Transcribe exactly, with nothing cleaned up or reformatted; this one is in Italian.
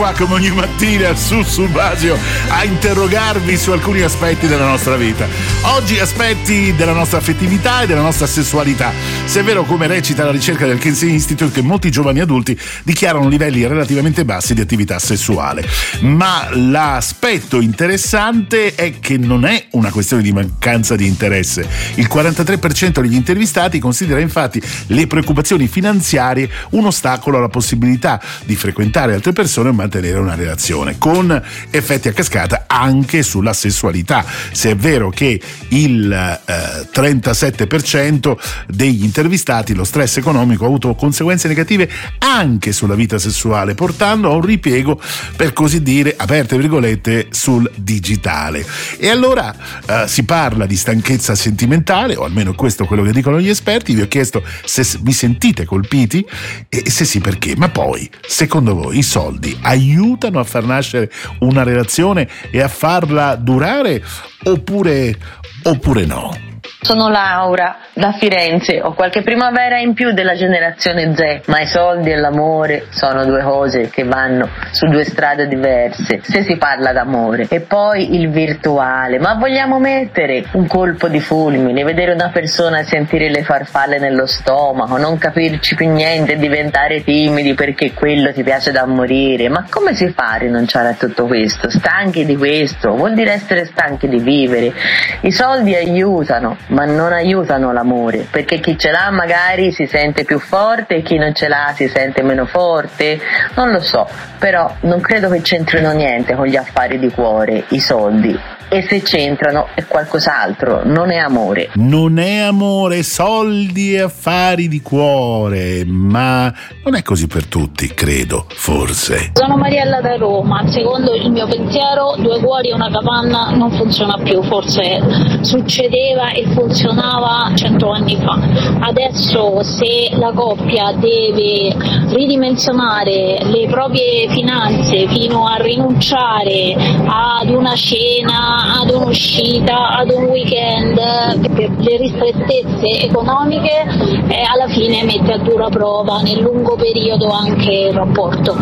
Qua come ogni mattina su Subasio a interrogarvi su alcuni aspetti della nostra vita. Oggi aspetti della nostra affettività e della nostra sessualità. Se è vero, come recita la ricerca del Kinsey Institute, che molti giovani adulti dichiarano livelli relativamente bassi di attività sessuale. Ma l'aspetto interessante è che non è una questione di mancanza di interesse. Il quarantatré per cento degli intervistati considera infatti le preoccupazioni finanziarie un ostacolo alla possibilità di frequentare altre persone o mantenere una relazione, con effetti a cascata anche sulla sessualità. Se è vero che il eh, trentasette per cento degli intervistati, lo stress economico ha avuto conseguenze negative anche sulla vita sessuale, portando a un ripiego, per così dire, aperte virgolette, sul digitale. E allora eh, si parla di stanchezza sentimentale, o almeno questo è quello che dicono gli esperti. Vi ho chiesto se vi sentite colpiti e se sì, perché. Ma poi, secondo voi, i soldi aiutano a far nascere una relazione e a farla durare, oppure oppure no? Sono Laura, da Firenze. Ho qualche primavera in più della generazione Z, ma i soldi e l'amore sono due cose che vanno su due strade diverse se si parla d'amore. E poi il virtuale, ma vogliamo mettere un colpo di fulmine, vedere una persona e sentire le farfalle nello stomaco, non capirci più niente e diventare timidi perché quello ti piace da morire? Ma come si fa a rinunciare a tutto questo? Stanchi di questo? Vuol dire essere stanchi di vivere. I soldi aiutano, ma non aiutano l'amore, perché chi ce l'ha magari si sente più forte e chi non ce l'ha si sente meno forte. Non lo so, però non credo che c'entrino niente con gli affari di cuore i soldi, e se c'entrano è qualcos'altro, non è amore. Non è amore, soldi e affari di cuore, ma non è così per tutti, credo, forse. Sono Mariella da Roma. Secondo il mio pensiero, due cuori e una capanna non funziona più. Forse succedeva e funzionava cento anni fa. Adesso, se la coppia deve ridimensionare le proprie finanze fino a rinunciare ad una cena, ad un'uscita, ad un weekend, per le ristrettezze economiche, eh, alla fine mette a dura prova nel lungo periodo anche il rapporto.